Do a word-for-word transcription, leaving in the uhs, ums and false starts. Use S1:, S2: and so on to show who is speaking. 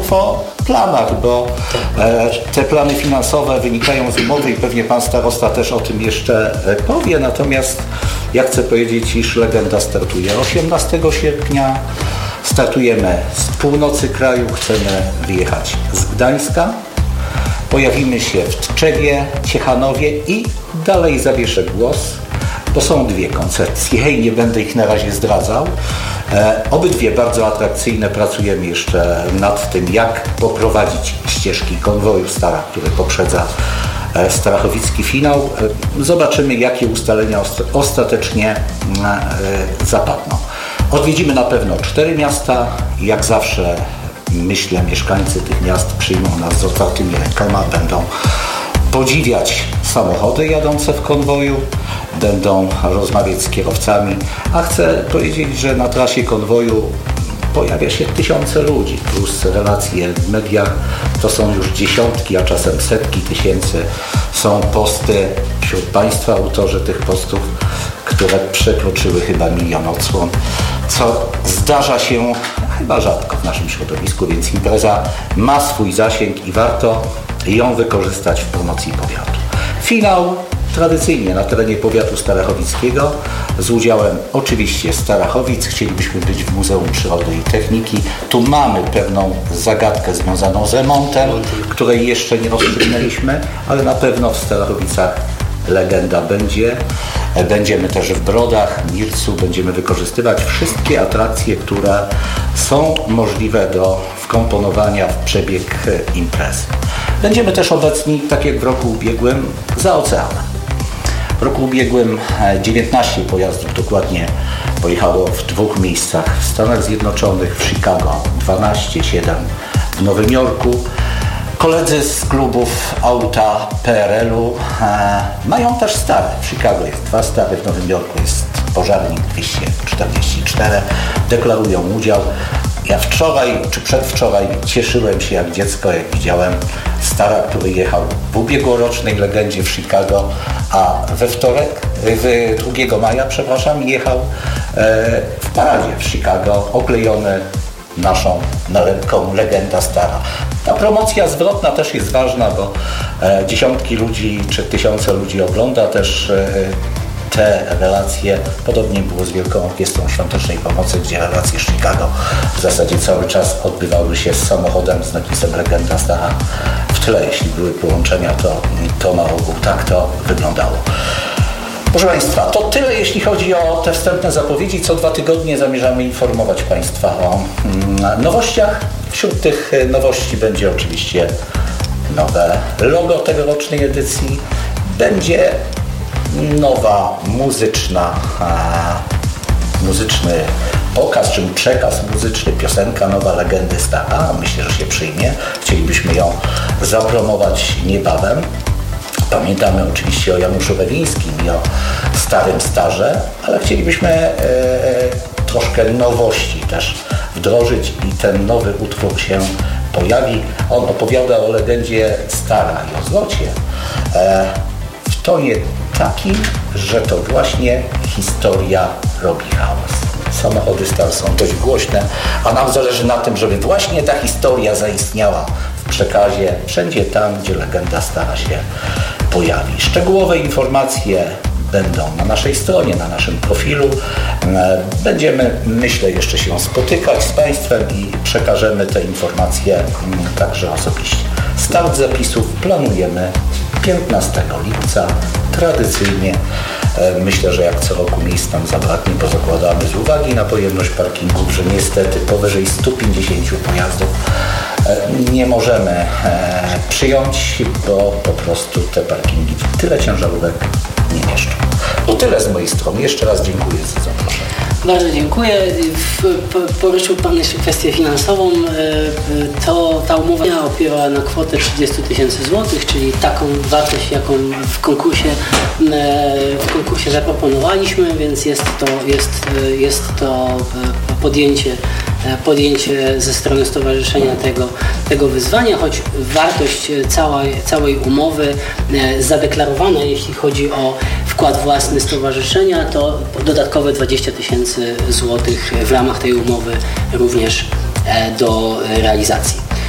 S1: słów o planach, bo e, te plany finansowe wynikają z umowy i pewnie pan starosta też o tym jeszcze powie, natomiast ja chcę powiedzieć, iż Legenda startuje osiemnastego sierpnia. Startujemy z północy kraju, chcemy wyjechać z Gdańska. Pojawimy się w Tczewie, Ciechanowie i dalej zawieszę głos, bo są dwie koncepcje i nie będę ich na razie zdradzał. E, obydwie bardzo atrakcyjne, pracujemy jeszcze nad tym, jak poprowadzić ścieżki konwoju Stara, który poprzedza e, starachowicki finał. E, zobaczymy, jakie ustalenia ost- ostatecznie e, zapadną. Odwiedzimy na pewno cztery miasta i jak zawsze myślę, mieszkańcy tych miast przyjmą nas z otwartymi rękoma, będą podziwiać samochody jadące w konwoju, będą rozmawiać z kierowcami, a chcę powiedzieć, że na trasie konwoju pojawia się tysiące ludzi, plus relacje w mediach, to są już dziesiątki, a czasem setki tysięcy. Są posty wśród Państwa, autorzy tych postów, które przekroczyły chyba milion odsłon, co zdarza się chyba rzadko w naszym środowisku, więc impreza ma swój zasięg i warto ją wykorzystać w promocji powiatu. Finał tradycyjnie na terenie powiatu starachowickiego z udziałem oczywiście Starachowic. Chcielibyśmy być w Muzeum Przyrody i Techniki. Tu mamy pewną zagadkę związaną z remontem, której jeszcze nie rozstrzygnęliśmy, ale na pewno w Starachowicach Legenda będzie. Będziemy też w Brodach, Mircu, będziemy wykorzystywać wszystkie atrakcje, które są możliwe do wkomponowania w przebieg imprezy. Będziemy też obecni, tak jak w roku ubiegłym, za oceanem. W roku ubiegłym dziewiętnaście pojazdów dokładnie pojechało w dwóch miejscach w Stanach Zjednoczonych, w Chicago dwanaście, siedem w Nowym Jorku. Koledzy z klubów auta P R L-u e, mają też stare. W Chicago jest dwa stare, w Nowym Jorku jest Pożarnik dwieście czterdzieści cztery. Deklarują udział. Ja wczoraj czy przedwczoraj cieszyłem się jak dziecko, jak widziałem stara, który jechał w ubiegłorocznej Legendzie w Chicago, a we wtorek, w drugiego maja, przepraszam, jechał e, w paradzie w Chicago, oklejony naszą nalepką Legenda Stara. Ta promocja zwrotna też jest ważna, bo e, dziesiątki ludzi czy tysiące ludzi ogląda też e, te relacje. Podobnie było z Wielką Orkiestrą Świątecznej Pomocy, gdzie relacje z Chicago w zasadzie cały czas odbywały się z samochodem z napisem Legenda Stara w tle. Jeśli były połączenia, to, to na ogół tak to wyglądało. Proszę Państwa, to tyle jeśli chodzi o te wstępne zapowiedzi. Co dwa tygodnie zamierzamy informować Państwa o mm, nowościach. Wśród tych nowości będzie oczywiście nowe logo tegorocznej edycji. Będzie nowa muzyczna, a, muzyczny pokaz, czym przekaz muzyczny, piosenka nowa Legendy Stara. Myślę, że się przyjmie. Chcielibyśmy ją zapromować niebawem. Pamiętamy oczywiście o Januszu Rewińskim i o Starym Starze, ale chcielibyśmy e, troszkę nowości też wdrożyć i ten nowy utwór się pojawi. On opowiada o legendzie Stara i o zlocie e, w tonie takim, że to właśnie historia robi hałas. Samochody Star są dość głośne, a nam zależy na tym, żeby właśnie ta historia zaistniała w przekazie wszędzie tam, gdzie Legenda Stara się pojawi. Szczegółowe informacje będą na naszej stronie, na naszym profilu. Będziemy, myślę, jeszcze się spotykać z Państwem i przekażemy te informacje także osobiście. Start zapisów planujemy piętnastego lipca. Tradycyjnie myślę, że jak co roku miejsc nam zabraknie, bo zakładamy z uwagi na pojemność parkingów, że niestety powyżej stu pięćdziesięciu pojazdów nie możemy przyjąć, bo po prostu te parkingi tyle ciężarówek nie mieszczą. To tyle z mojej strony. Jeszcze raz dziękuję za zaproszenie.
S2: Bardzo dziękuję. Poruszył Pan jeszcze kwestię finansową. To ta umowa opiera na kwotę trzydzieści tysięcy złotych, czyli taką wartość, jaką w konkursie, w konkursie zaproponowaliśmy, więc jest to, jest, jest to podjęcie, podjęcie ze strony stowarzyszenia tego, tego wyzwania, choć wartość całej, całej umowy zadeklarowana, jeśli chodzi o wkład własny stowarzyszenia, to dodatkowe dwadzieścia tysięcy złotych w ramach tej umowy również do realizacji.